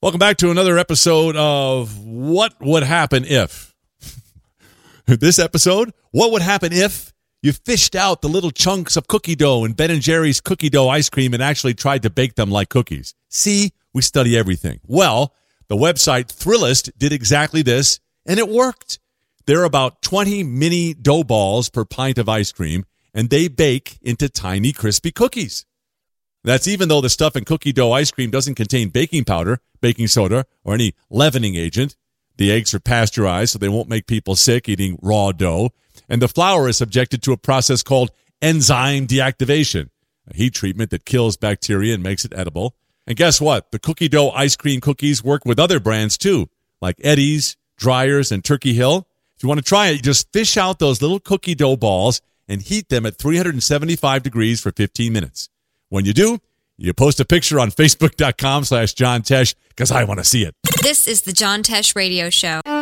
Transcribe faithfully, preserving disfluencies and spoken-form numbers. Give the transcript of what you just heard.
Welcome back to another episode of What Would Happen If. This episode, what would happen if you fished out the little chunks of cookie dough in Ben and Jerry's cookie dough ice cream and actually tried to bake them like cookies? See, we study everything. Well, the website Thrillist did exactly this, and it worked. There are about twenty mini dough balls per pint of ice cream, and they bake into tiny, crispy cookies. That's even though the stuff in cookie dough ice cream doesn't contain baking powder, baking soda, or any leavening agent. The eggs are pasteurized so they won't make people sick eating raw dough. And the flour is subjected to a process called enzyme deactivation, a heat treatment that kills bacteria and makes it edible. And guess what? The cookie dough ice cream cookies work with other brands too, like Eddie's, Dreyer's, and Turkey Hill. If you want to try it, you just fish out those little cookie dough balls and heat them at three hundred seventy-five degrees for fifteen minutes. When you do, you post a picture on Facebook.com slash John Tesh because I want to see it. This is the John Tesh Radio Show.